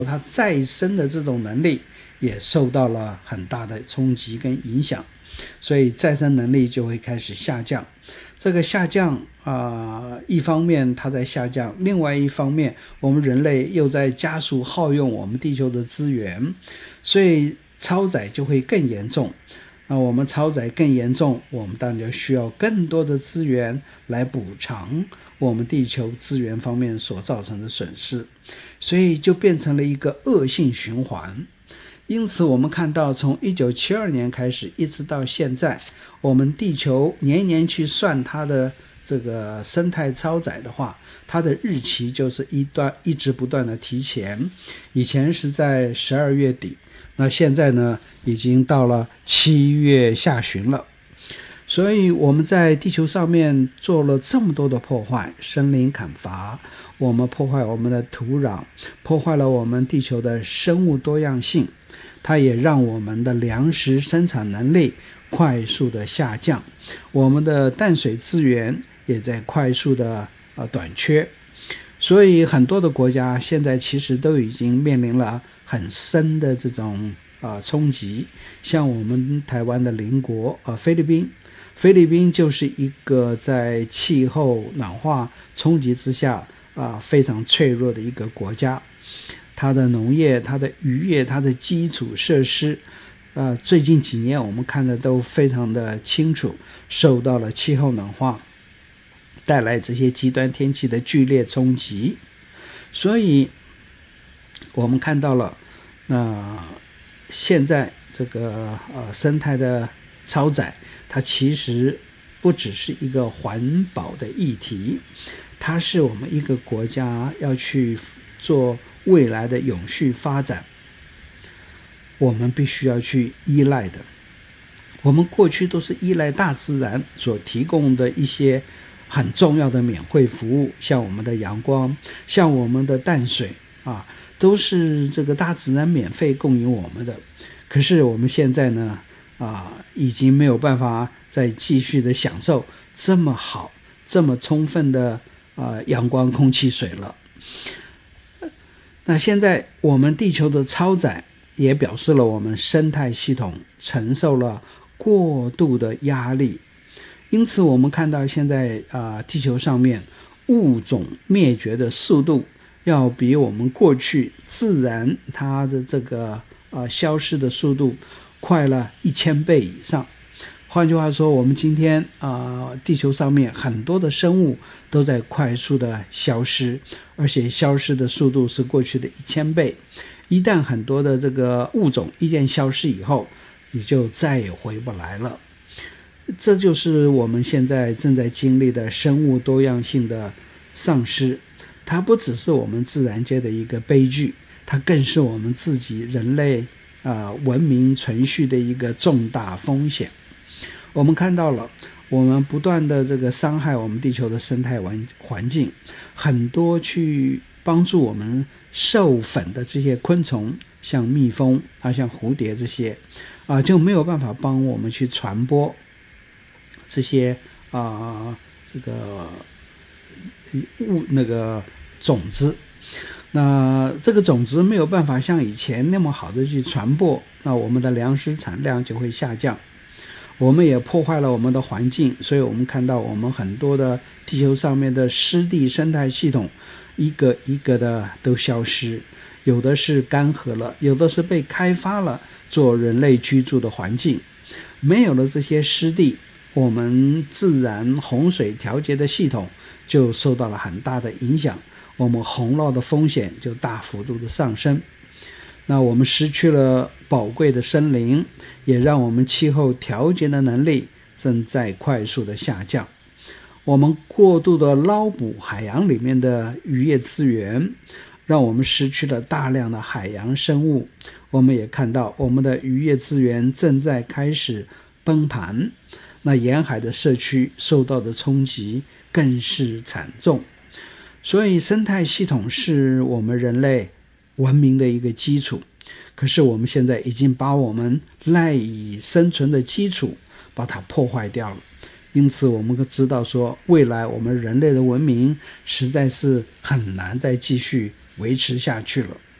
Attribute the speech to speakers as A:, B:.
A: 它再生的这种能力也受到了很大的冲击跟影响，所以再生能力就会开始下降。这个下降一方面它在下降，另外一方面我们人类又在加速耗用我们地球的资源，所以超载就会更严重。那我们超载更严重，我们当然就需要更多的资源来补偿我们地球资源方面所造成的损失，所以就变成了一个恶性循环。因此我们看到从1972年开始一直到现在，我们地球年年去算它的这个生态超载的话，它的日期就是一直不断的提前。以前是在12月底，那现在呢已经到了7月下旬了。所以我们在地球上面做了这么多的破坏，森林砍伐，我们破坏我们的土壤，破坏了我们地球的生物多样性，它也让我们的粮食生产能力快速的下降，我们的淡水资源也在快速的短缺。所以很多的国家现在其实都已经面临了很深的这种冲击，像我们台湾的邻国菲律宾就是一个在气候暖化冲击之下非常脆弱的一个国家，它的农业、它的渔业、它的基础设施最近几年我们看的都非常的清楚，受到了气候暖化带来这些极端天气的剧烈冲击。所以我们看到了现在这个生态的超载，它其实不只是一个环保的议题，它是我们一个国家要去做未来的永续发展我们必须要去依赖的。我们过去都是依赖大自然所提供的一些很重要的免费服务，像我们的阳光，像我们的淡水都是这个大自然免费供应我们的。可是我们现在呢已经没有办法再继续的享受这么好这么充分的阳光空气水了。那现在我们地球的超载也表示了我们生态系统承受了过度的压力，因此我们看到现在地球上面物种灭绝的速度要比我们过去自然它的这个消失的速度快了1000倍以上。换句话说，我们今天地球上面很多的生物都在快速的消失，而且消失的速度是过去的1000倍。一旦很多的这个物种一旦消失以后，也就再也回不来了。这就是我们现在正在经历的生物多样性的丧失，它不只是我们自然界的一个悲剧，它更是我们自己人类文明存续的一个重大风险。我们看到了我们不断的这个伤害我们地球的生态环境，很多去帮助我们授粉的这些昆虫，像蜜蜂像蝴蝶这些就没有办法帮我们去传播这些这个那个种子。那这个种子没有办法像以前那么好的去传播，那我们的粮食产量就会下降。我们也破坏了我们的环境，所以我们看到我们很多的地球上面的湿地生态系统一个一个的都消失，有的是干涸了，有的是被开发了做人类居住的环境。没有了这些湿地，我们自然洪水调节的系统就受到了很大的影响，我们洪涝的风险就大幅度的上升。那我们失去了宝贵的森林，也让我们气候调节的能力正在快速的下降。我们过度的捞捕海洋里面的渔业资源，让我们失去了大量的海洋生物。我们也看到我们的渔业资源正在开始崩盘，那沿海的社区受到的冲击更是惨重。所以生态系统是我们人类文明的一个基础，可是我们现在已经把我们赖以生存的基础把它破坏掉了。因此我们知道说，未来我们人类的文明实在是很难再继续维持下去了。